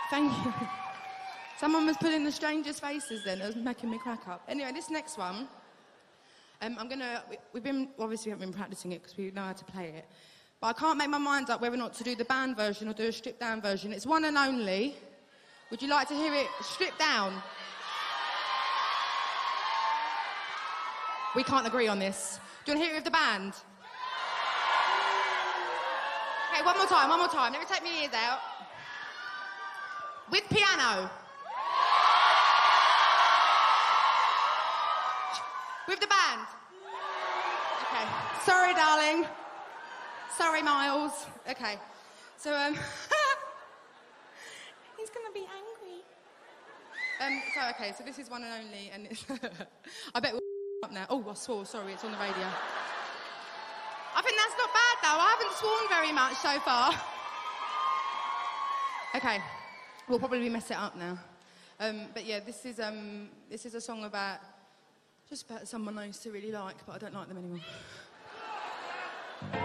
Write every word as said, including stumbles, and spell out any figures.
Thank you. Someone was pulling the strangest faces then. It was making me crack up. Anyway, this next one, um, I'm going to... We, we've been... Obviously, we haven't been practising it because we know how to play it. But I can't make my mind up whether or not to do the band version or do a stripped-down version. It's one and only. Would you like to hear it stripped down? We can't agree on this. Do you want to hear it with the band? Okay, one more time, one more time. Let me take my ears out. With piano. With the band. Okay. Sorry, darling. Sorry, Miles. Okay. So, um... he's gonna be angry. Um, so, okay, so this is one and only, and it's... I bet we're up now. Oh, I swore, sorry, it's on the radio. I think that's not bad, though. I haven't sworn very much so far. Okay. We'll probably mess it up now. Um, but yeah, this is, um, this is a song about... just about someone I used to really like, but I don't like them anymore.